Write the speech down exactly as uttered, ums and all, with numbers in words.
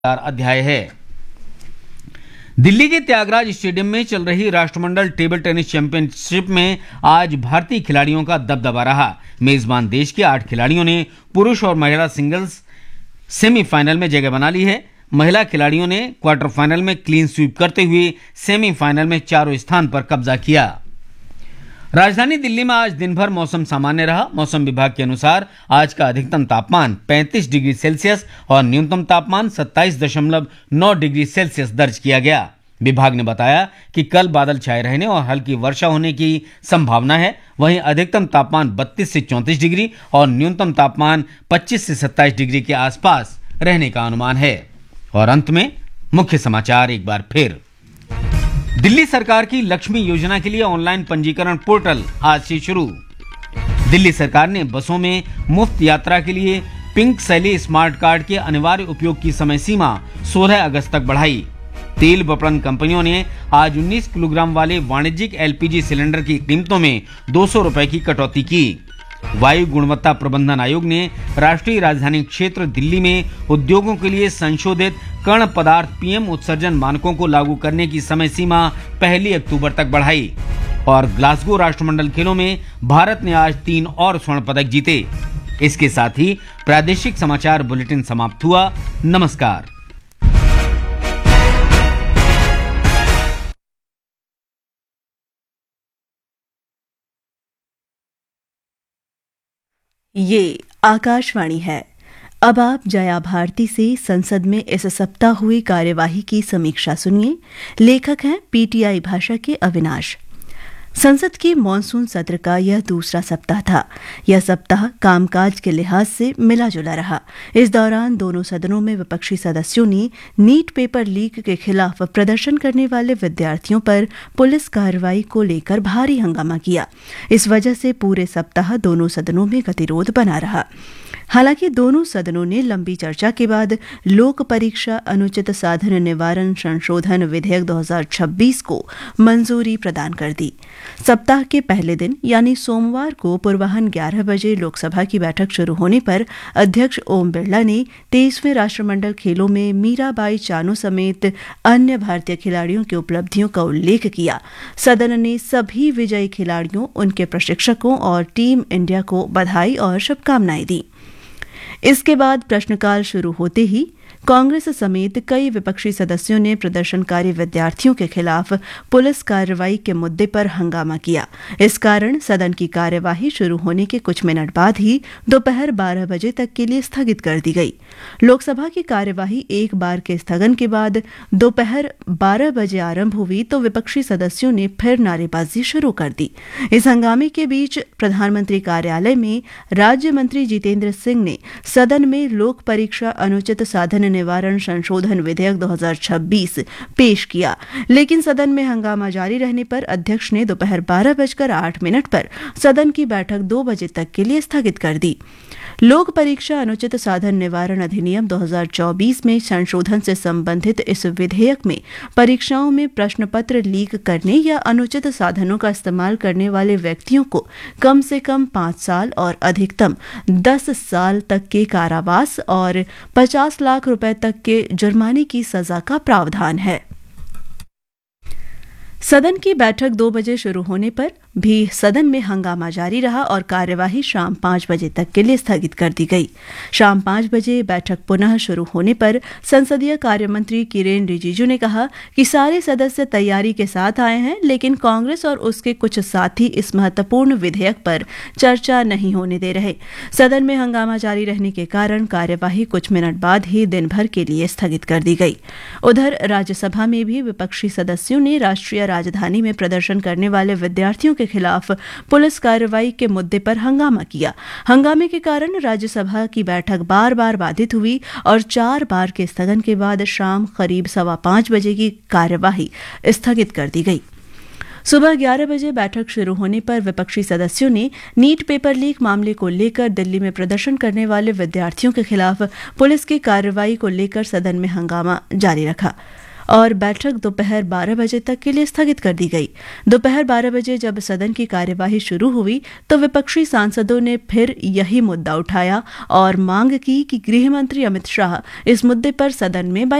अध्याय है। दिल्ली के त्यागराज स्टेडियम में चल रही राष्ट्रमंडल टेबल टेनिस चैंपियनशिप में आज भारतीय खिलाड़ियों का दबदबा रहा। मेजबान देश के आठ खिलाड़ियों ने पुरुष और महिला सिंगल्स सेमीफाइनल में जगह बना ली है। महिला खिलाड़ियों ने क्वार्टर फाइनल में क्लीन स्वीप करते हुए सेमीफाइनल में चारों स्थान पर कब्जा किया। राजधानी दिल्ली में आज दिन भर मौसम सामान्य रहा। मौसम विभाग के अनुसार आज का अधिकतम तापमान पैंतीस डिग्री सेल्सियस और न्यूनतम तापमान सत्ताईस दशमलव नौ डिग्री सेल्सियस दर्ज किया गया। विभाग ने बताया कि कल बादल छाए रहने और हल्की वर्षा होने की संभावना है। वहीं अधिकतम तापमान बत्तीस से चौंतीस डिग्री और न्यूनतम तापमान पच्चीस से सत्ताईस डिग्री के आसपास रहने का अनुमान है। और अंत में मुख्य समाचार एक बार फिर। दिल्ली सरकार की लक्ष्मी योजना के लिए ऑनलाइन पंजीकरण पोर्टल आज से शुरू। दिल्ली सरकार ने बसों में मुफ्त यात्रा के लिए पिंक शैली स्मार्ट कार्ड के अनिवार्य उपयोग की समय सीमा सोलह अगस्त तक बढ़ाई। तेल विपणन कंपनियों ने आज उन्नीस किलोग्राम वाले वाणिज्यिक एलपीजी सिलेंडर की कीमतों में दो सौ रुपए की कटौती की। वायु गुणवत्ता प्रबंधन आयोग ने राष्ट्रीय राजधानी क्षेत्र दिल्ली में उद्योगों के लिए संशोधित कण पदार्थ पीएम उत्सर्जन मानकों को लागू करने की समय सीमा पहली अक्टूबर तक बढ़ाई। और ग्लासगो राष्ट्रमंडल खेलों में भारत ने आज तीन और स्वर्ण पदक जीते। इसके साथ ही प्रादेशिक समाचार बुलेटिन समाप्त हुआ। नमस्कार। ये आकाशवाणी है। अब आप जया भारती से संसद में इस सप्ताह हुई कार्यवाही की समीक्षा सुनिए। लेखक हैं पीटीआई भाषा के अविनाश। संसद के मॉनसून सत्र का यह दूसरा सप्ताह था। यह सप्ताह कामकाज के लिहाज से मिला जुला रहा। इस दौरान दोनों सदनों में विपक्षी सदस्यों ने नीट पेपर लीक के खिलाफ प्रदर्शन करने वाले विद्यार्थियों पर पुलिस कार्रवाई को लेकर भारी हंगामा किया। इस वजह से पूरे सप्ताह दोनों सदनों में गतिरोध बना रहा। हालांकि दोनों सदनों ने लंबी चर्चा के बाद लोक परीक्षा अनुचित साधन निवारण संशोधन विधेयक दो हज़ार छब्बीस को मंजूरी प्रदान कर दी। सप्ताह के पहले दिन यानी सोमवार को पूर्वाह्न ग्यारह बजे लोकसभा की बैठक शुरू होने पर अध्यक्ष ओम बिरला ने तेईसवें राष्ट्रमंडल खेलों में मीराबाई चानू समेत अन्य भारतीय खिलाड़ियों की उपलब्धियों का उल्लेख किया। सदन ने सभी विजयी खिलाड़ियों, उनके प्रशिक्षकों और टीम इंडिया को बधाई और शुभकामनाएं दी। इसके बाद प्रश्नकाल शुरू होते ही कांग्रेस समेत कई विपक्षी सदस्यों ने प्रदर्शनकारी विद्यार्थियों के खिलाफ पुलिस कार्रवाई के मुद्दे पर हंगामा किया। इस कारण सदन की कार्यवाही शुरू होने के कुछ मिनट बाद ही दोपहर बारह बजे तक के लिए स्थगित कर दी गई। लोकसभा की कार्यवाही एक बार के स्थगन के बाद दोपहर बारह बजे आरंभ हुई तो विपक्षी सदस्यों ने फिर नारेबाजी शुरू कर दी। इस हंगामे के बीच प्रधानमंत्री कार्यालय में राज्य मंत्री जितेंद्र सिंह ने सदन में लोक परीक्षा अनुचित साधन निवारण संशोधन विधेयक दो हज़ार छब्बीस पेश किया। लेकिन सदन में हंगामा जारी रहने पर अध्यक्ष ने दोपहर बारह बजकर आठ मिनट पर सदन की बैठक दो बजे तक के लिए स्थगित कर दी। लोक परीक्षा अनुचित साधन निवारण अधिनियम दो हज़ार चौबीस में संशोधन से संबंधित इस विधेयक में परीक्षाओं में प्रश्न पत्र लीक करने या अनुचित साधनों का इस्तेमाल करने वाले व्यक्तियों को कम से कम पांच साल और अधिकतम दस साल तक के कारावास और पचास लाख रुपए तक के जुर्माने की सजा का प्रावधान है। सदन की बैठक दो बजे शुरू होने पर भी सदन में हंगामा जारी रहा और कार्यवाही शाम पांच बजे तक के लिए स्थगित कर दी गई। शाम पांच बजे बैठक पुनः शुरू होने पर संसदीय कार्य मंत्री किरेन रिजिजू ने कहा कि सारे सदस्य तैयारी के साथ आए हैं, लेकिन कांग्रेस और उसके कुछ साथी इस महत्वपूर्ण विधेयक पर चर्चा नहीं होने दे रहे। सदन में हंगामा जारी रहने के कारण कार्यवाही कुछ मिनट बाद ही दिन भर के लिए स्थगित कर दी गई। उधर राज्यसभा में भी विपक्षी सदस्यों ने राष्ट्रीय राजधानी में प्रदर्शन करने वाले विद्यार्थियों के खिलाफ पुलिस कार्रवाई के मुद्दे पर हंगामा किया। हंगामे के कारण राज्यसभा की बैठक बार बार बाधित हुई और चार बार के स्थगन के बाद शाम करीब सवा पांच बजे की कार्यवाही स्थगित कर दी गई। सुबह ग्यारह बजे बैठक शुरू होने पर विपक्षी सदस्यों ने नीट पेपर लीक मामले को लेकर दिल्ली में प्रदर्शन करने वाले विद्यार्थियों के खिलाफ पुलिस की कार्रवाई को लेकर सदन में हंगामा जारी रखा और बैठक दोपहर बारह बजे तक के लिए स्थगित कर दी गई। दोपहर बारह बजे जब सदन की कार्यवाही शुरू हुई तो विपक्षी सांसदों ने फिर यही मुद्दा उठाया और मांग की कि गृह मंत्री अमित शाह इस मुद्दे पर सदन में